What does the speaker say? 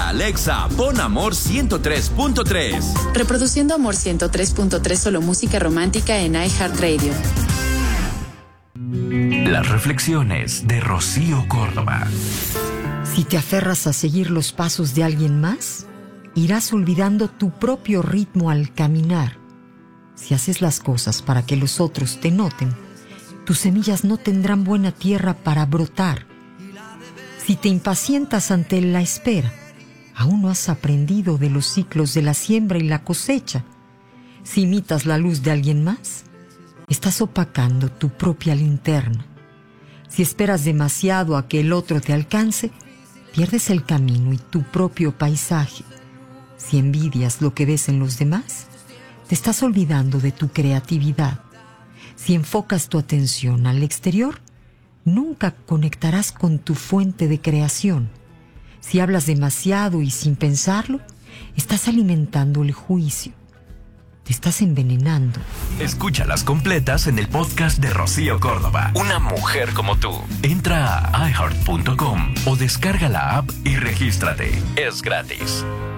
Alexa, pon Amor 103.3. Reproduciendo Amor 103.3, solo música romántica en iHeartRadio. Las reflexiones de Rocío Córdoba. Si te aferras a seguir los pasos de alguien más, irás olvidando tu propio ritmo al caminar. Si haces las cosas para que los otros te noten, tus semillas no tendrán buena tierra para brotar. Si te impacientas ante la espera, aún no has aprendido de los ciclos de la siembra y la cosecha. Si imitas la luz de alguien más, estás opacando tu propia linterna. Si esperas demasiado a que el otro te alcance, pierdes el camino y tu propio paisaje. Si envidias lo que ves en los demás, te estás olvidando de tu creatividad. Si enfocas tu atención al exterior, nunca conectarás con tu fuente de creación. Si hablas demasiado y sin pensarlo, estás alimentando el juicio. Te estás envenenando. Escúchalas completas en el podcast de Rocío Córdoba. Una mujer como tú. Entra a iHeart.com o descarga la app y regístrate. Es gratis.